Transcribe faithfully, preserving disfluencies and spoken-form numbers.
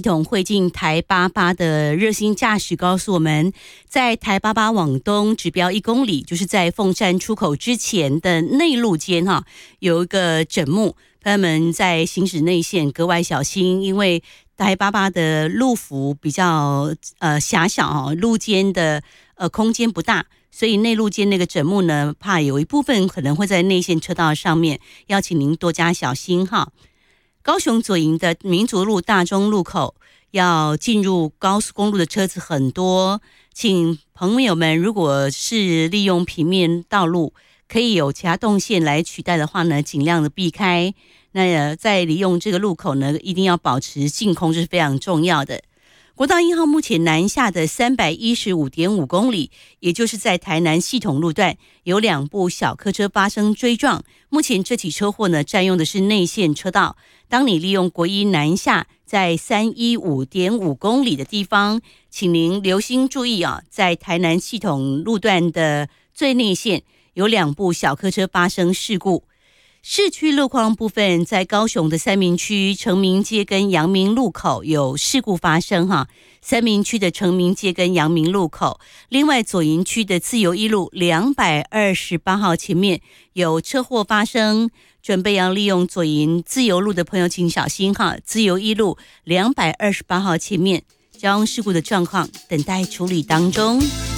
统汇进台八八的热心驾驶告诉我们，在台八八往东指标一公里，就是在凤山出口之前的内路间哈，有一个枕木，朋友们在行驶内线格外小心，因为台八八的路幅比较呃狭小哦，路间的呃空间不大，所以内路间那个枕木呢，怕有一部分可能会在内线车道上面，要请您多加小心哈。高雄左营的民族路大中路口要进入高速公路的车子很多，请朋友们如果是利用平面道路，可以有其他动线来取代的话呢，尽量的避开。那在利用这个路口呢，一定要保持净空，这是非常重要的。国道一号目前南下的 三百一十五点五公里，也就是在台南系统路段，有两部小客车发生追撞。目前这起车祸呢，占用的是内线车道。当你利用国一南下，在 三百一十五点五公里的地方，请您留心注意啊，在台南系统路段的最内线，有两部小客车发生事故。市区路况部分，在高雄的三民区成民街跟阳明路口有事故发生哈，三民区的成民街跟阳明路口，另外左营区的自由一路两百二十八号前面有车祸发生，准备要利用左营自由路的朋友请小心哈，自由一路两百二十八号前面交通事故的状况等待处理当中。